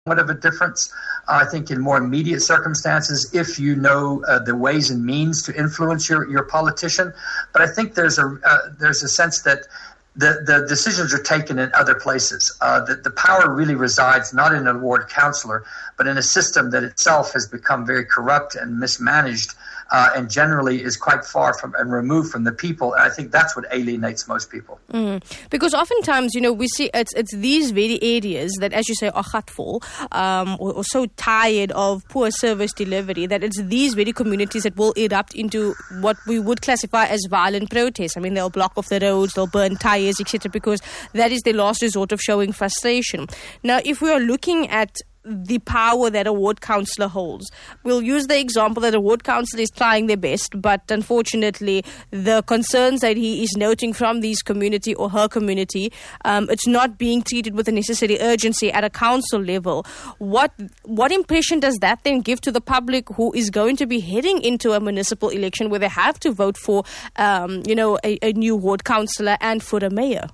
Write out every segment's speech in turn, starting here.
of a difference. I think in more immediate circumstances, if you know the ways and means to influence your politician. But I think there's a sense that the decisions are taken in other places. The power really resides not in a ward councillor, but in a system that itself has become very corrupt and mismanaged, and generally is quite far from and removed from the people. And I think that's what alienates most people. Because oftentimes, we see it's these very areas that, as you say, are gatvol, or so tired of poor service delivery, that it's these very communities that will erupt into what we would classify as violent protests. I mean, they'll block off the roads, they'll burn tires, etc., because that is their last resort of showing frustration. Now, if we are looking at the power that a ward councillor holds, we'll use the example that a ward councillor is trying their best, but unfortunately the concerns that he is noting from these community or her community, it's not being treated with the necessary urgency at a council level. What impression does that then give to the public who is going to be heading into a municipal election where they have to vote for a new ward councillor and for a mayor?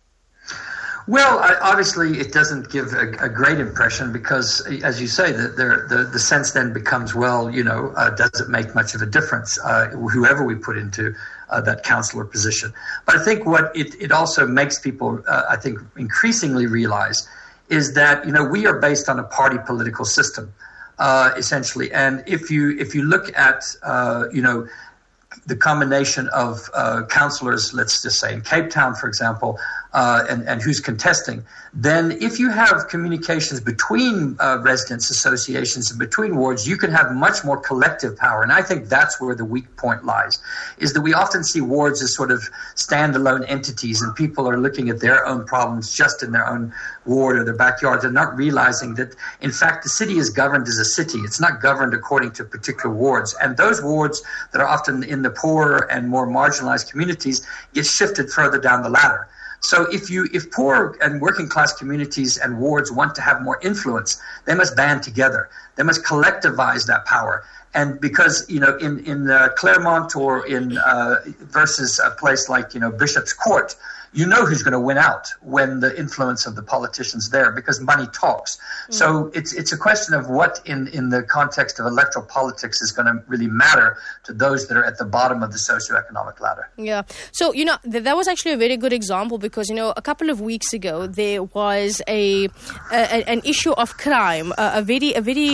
Well, obviously, it doesn't give a great impression because, as you say, the sense then becomes, does it make much of a difference, whoever we put into that councillor position? But I think what it also makes people, increasingly realize is that, we are based on a party political system, essentially. And if you look at, the combination of councillors, let's just say in Cape Town, for example, and who's contesting, then if you have communications between residents associations and between wards, you can have much more collective power. And I think that's where the weak point lies, is that we often see wards as sort of standalone entities, and people are looking at their own problems just in their own ward or their backyards and not realizing that, in fact, the city is governed as a city. It's not governed according to particular wards. And those wards that are often in the poorer and more marginalized communities get shifted further down the ladder. So if poor and working class communities and wards want to have more influence, they must band together. They must collectivize that power. And because, in Claremont or in versus a place like, Bishop's Court, who's going to win out when the influence of the politicians there, because money talks. So it's a question of what in the context of electoral politics is going to really matter to those that are at the bottom of the socioeconomic ladder. Yeah. So, that was actually a very good example because, a couple of weeks ago, there was an issue of crime, a very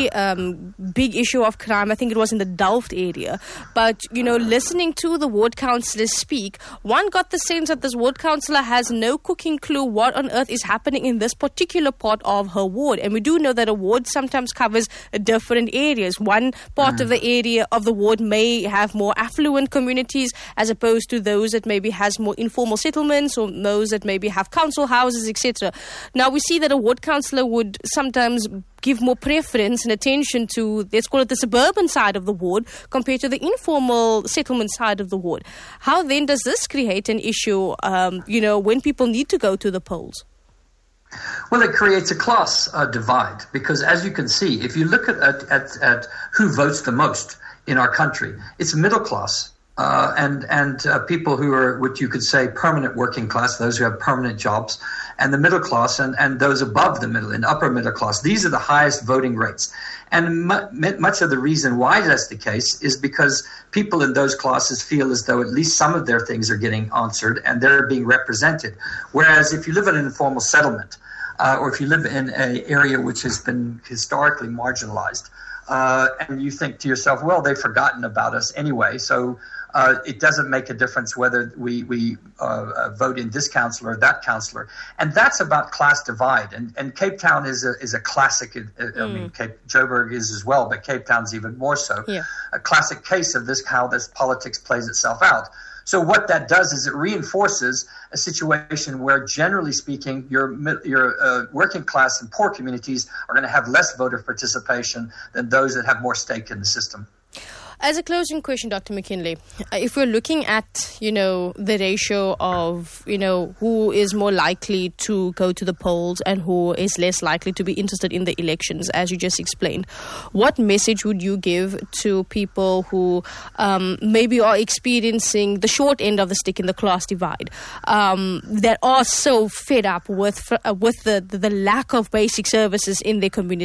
big issue of crime. I think it was in the Delft area. But, listening to the ward councillors speak, one got the sense that this ward councillor has no cooking clue what on earth is happening in this particular part of her ward. And we do know that a ward sometimes covers different areas. One part of the area of the ward may have more affluent communities as opposed to those that maybe has more informal settlements or those that maybe have council houses, etc. Now, we see that a ward councillor would sometimes give more preference and attention to, let's call it the suburban side of the ward compared to the informal settlement side of the ward. How then does this create an issue, when people need to go to the polls? Well, it creates a class divide because, as you can see, if you look at who votes the most in our country, it's middle class. And people who are what you could say permanent working class, those who have permanent jobs, and the middle class and those above the middle and upper middle class. These are the highest voting rates. And much of the reason why that's the case is because people in those classes feel as though at least some of their things are getting answered and they're being represented. Whereas if you live in an informal settlement or if you live in an area which has been historically marginalized, and you think to yourself, well, they've forgotten about us anyway, so it doesn't make a difference whether we vote in this councillor or that councillor. And that's about class divide. And Cape Town is a classic, Joburg is as well, but Cape Town's even more so. Yeah. A classic case of how this politics plays itself out. So what that does is it reinforces a situation where, generally speaking, your working class and poor communities are going to have less voter participation than those that have more stake in the system. As a closing question, Dr. McKinlay, if we're looking at, the ratio of, who is more likely to go to the polls and who is less likely to be interested in the elections, as you just explained, what message would you give to people who maybe are experiencing the short end of the stick in the class divide, that are so fed up with the lack of basic services in their community?